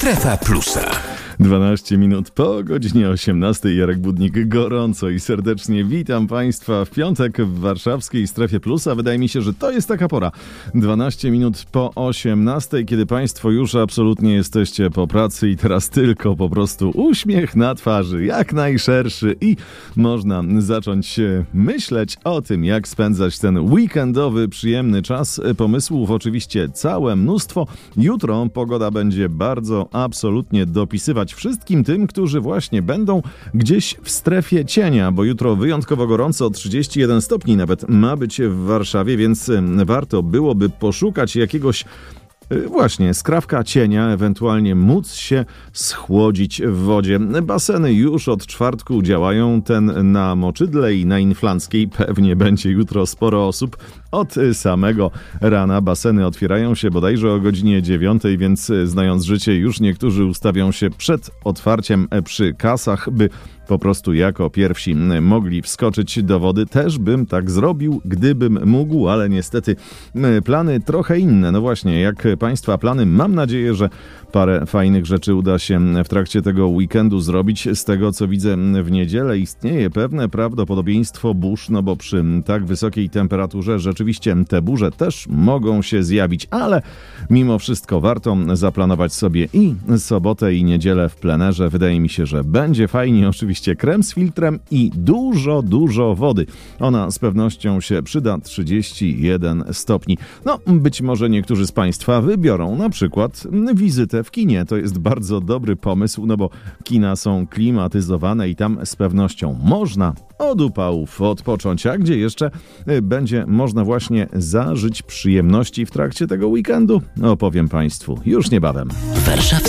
Strefa Plusa. 12 minut po godzinie 18. Jarek Budnik gorąco i serdecznie witam Państwa w piątek w warszawskiej Strefie Plusa. Wydaje mi się, że to jest taka pora. 12 minut po 18, kiedy Państwo już absolutnie jesteście po pracy i teraz tylko po prostu uśmiech na twarzy, jak najszerszy i można zacząć myśleć o tym, jak spędzać ten weekendowy, przyjemny czas. Pomysłów oczywiście całe mnóstwo. Jutro pogoda będzie bardzo absolutnie dopisywać wszystkim tym, którzy właśnie będą gdzieś w strefie cienia, bo jutro wyjątkowo gorąco, 31 stopni nawet ma być w Warszawie, więc warto byłoby poszukać jakiegoś właśnie skrawka cienia, ewentualnie móc się schłodzić w wodzie. Baseny już od czwartku działają, ten na Moczydle i na Inflanckiej pewnie będzie jutro sporo osób. Od samego rana baseny otwierają się bodajże o godzinie 9, więc znając życie już niektórzy ustawią się przed otwarciem przy kasach, by po prostu jako pierwsi mogli wskoczyć do wody. Też bym tak zrobił, gdybym mógł, ale niestety plany trochę inne. No właśnie, jak Państwa plany, mam nadzieję, że parę fajnych rzeczy uda się w trakcie tego weekendu zrobić. Z tego, co widzę w niedzielę, istnieje pewne prawdopodobieństwo burz, no bo przy tak wysokiej temperaturze rzeczywiście te burze też mogą się zjawić, ale mimo wszystko warto zaplanować sobie i sobotę, i niedzielę w plenerze. Wydaje mi się, że będzie fajnie. Oczywiście krem z filtrem i dużo wody. Ona z pewnością się przyda. 31 stopni. No, być może niektórzy z Państwa wybiorą na przykład wizytę w kinie. To jest bardzo dobry pomysł, no bo kina są klimatyzowane i tam z pewnością można od upałów odpocząć, a gdzie jeszcze będzie można właśnie zażyć przyjemności w trakcie tego weekendu? Opowiem Państwu już niebawem. Warszawska